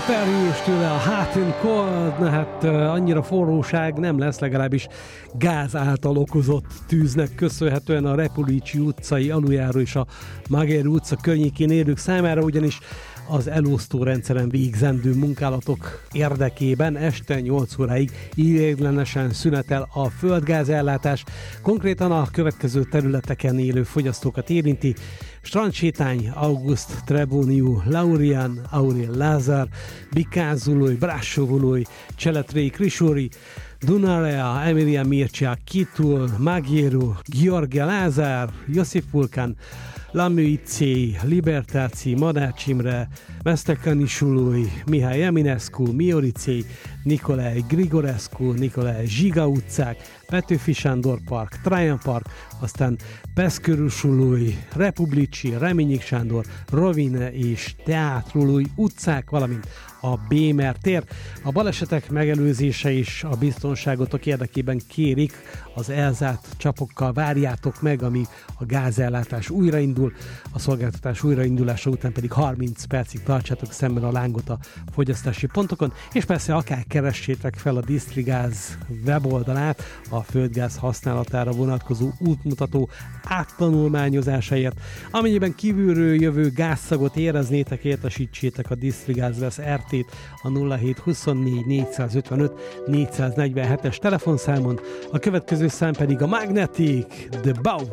Perry és tőle a Hot and Cold, hát annyira forróság nem lesz, legalábbis gáz által okozott tűznek köszönhetően a Republicsi utcai aluljáró és a Magér utca környékén élők számára, ugyanis az elosztó rendszeren végzendő munkálatok érdekében este 8 óráig ideiglenesen szünetel a földgázellátás. Konkrétan a következő területeken élő fogyasztókat érinti: Strandsétány, August Treboniu, Laurian, Aurel Lázár, Bikázulói, Brassovulói, Cseletrei, Krisori, Dunarea, Emilia Mircea, Kitul, Magieru, Georgia Lázár, Josip Vulkan, Lamőicé, Libertáci, Madács Imre, Mesztekanisulói, Mihály Eminescu, Mioricé, Nikolaj Grigorescu, Nikolaj Zsiga utcák, Petőfi Sándor Park, Trajan Park, aztán Peszkörúsulói, Republicsi, Reményik Sándor, Rovine és Teátrolói utcák, valamint a Bémer tér. A balesetek megelőzése és a biztonságotok érdekében kérik, az elzárt csapokkal várjátok meg, amíg a gázellátás újraindul, a szolgáltatás újraindulása után pedig 30 percig tartsátok szemben a lángot a fogyasztási pontokon, és persze akár keressétek fel a Disztrigáz weboldalát a földgáz használatára vonatkozó útmutató áttanulmányozásáért. Amennyiben kívülről jövő gázszagot éreznétek, értesítsétek a Disztrigáz Vesz RT-t a 0724 455 447-es telefonszámon, a következő szám pedig a Magnetic, The Bow.